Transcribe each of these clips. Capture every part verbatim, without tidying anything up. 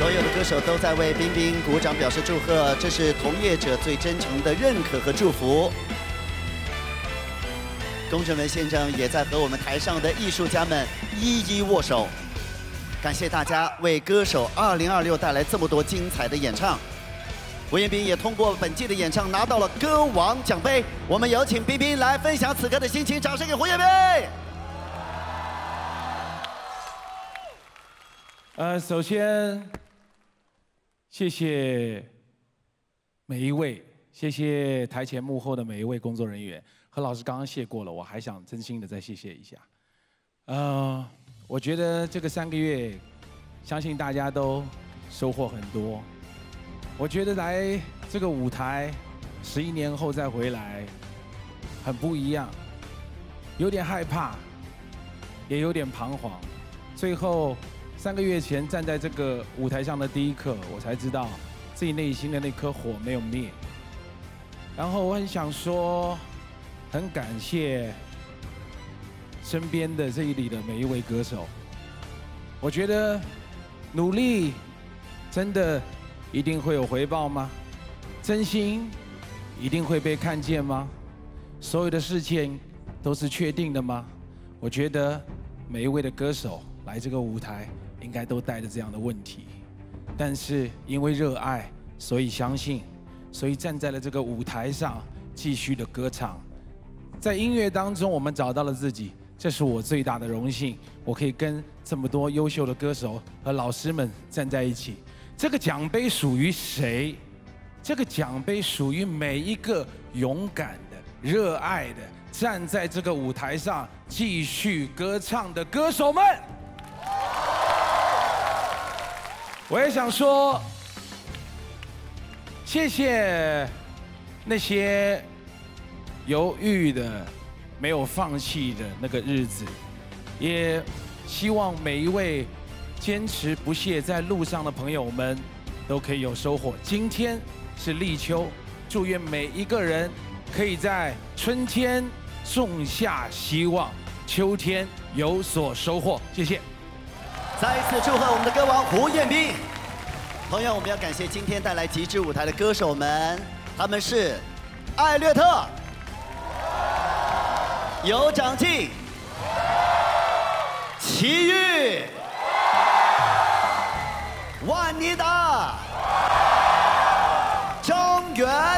所有的歌手都在为彬彬鼓掌表示祝贺，这是同业者最真诚的认可和祝福。龚正文先生也在和我们台上的艺术家们一一握手，感谢大家为歌手二零二六带来这么多精彩的演唱。胡彦斌也通过本季的演唱拿到了歌王奖杯，我们有请彬彬来分享此刻的心情，掌声给胡彦斌。 呃，首先谢谢每一位，谢谢台前幕后的每一位工作人员。何老师刚刚谢过了，我还想真心的再谢谢一下。呃，我觉得这个三个月，相信大家都收获很多。我觉得来这个舞台，十一年后再回来，很不一样，有点害怕，也有点彷徨。最后三个月前站在这个舞台上的第一刻，我才知道自己内心的那颗火没有灭。然后我很想说，很感谢身边的这一里的每一位歌手。我觉得努力真的一定会有回报吗？真心一定会被看见吗？所有的事情都是确定的吗？我觉得每一位的歌手来这个舞台，应该都带着这样的问题。但是因为热爱，所以相信，所以站在了这个舞台上，继续的歌唱。在音乐当中，我们找到了自己，这是我最大的荣幸。我可以跟这么多优秀的歌手和老师们站在一起。这个奖杯属于谁？这个奖杯属于每一个勇敢的、热爱的，站在这个舞台上继续歌唱的歌手们。我也想说，谢谢那些犹豫的、没有放弃的那个日子，也希望每一位坚持不懈在路上的朋友们都可以有收获。今天是立秋，祝愿每一个人可以在春天种下希望，秋天有所收获。谢谢。 再一次祝贺我们的歌王胡彦斌。同样，我们要感谢今天带来极致舞台的歌手们，他们是艾略特、有长进、齐豫、万妮达、张远、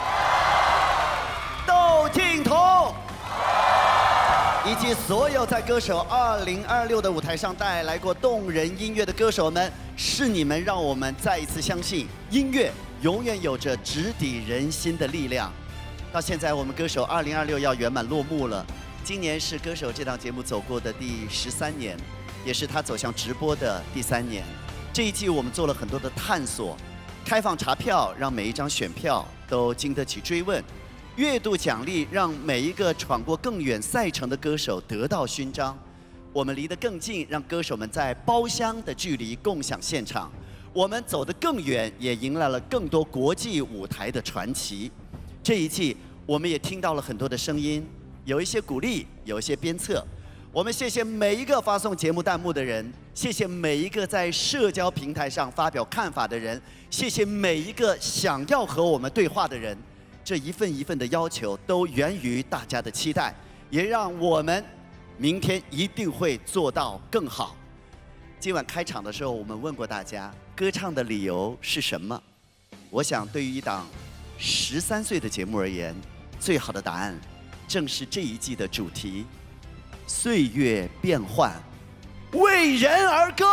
窦靖童，以及所有在歌手二零二六的舞台上带来过动人音乐的歌手们，是你们让我们再一次相信，音乐永远有着直抵人心的力量。到现在，我们歌手二零二六要圆满落幕了。今年是歌手这档节目走过的第十三年，也是他走向直播的第三年。这一季我们做了很多的探索，开放查票，让每一张选票都经得起追问；月度奖励，让每一个闯过更远赛程的歌手得到勋章。我们离得更近，让歌手们在包厢的距离共享现场；我们走得更远，也迎来了更多国际舞台的传奇。这一季，我们也听到了很多的声音，有一些鼓励，有一些鞭策。我们谢谢每一个发送节目弹幕的人，谢谢每一个在社交平台上发表看法的人，谢谢每一个想要和我们对话的人。这一份一份的要求都源于大家的期待，也让我们明天一定会做到更好。今晚开场的时候，我们问过大家，歌唱的理由是什么？我想，对于一档十三岁的节目而言，最好的答案正是这一季的主题：岁月变幻，为人而歌。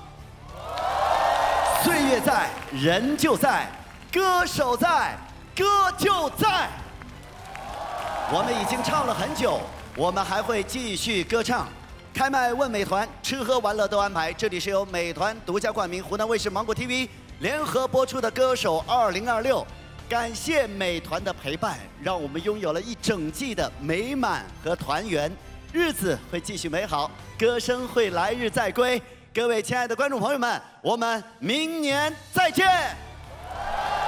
岁月在，人就在；歌手在，歌就在。我们已经唱了很久，我们还会继续歌唱。开麦问美团，吃喝玩乐都安排。这里是由美团独家冠名，湖南卫视、芒果 T V 联合播出的《歌手二零二六》。感谢美团的陪伴，让我们拥有了一整季的美满和团圆。日子会继续美好，歌声会来日再归。各位亲爱的观众朋友们，我们明年再见。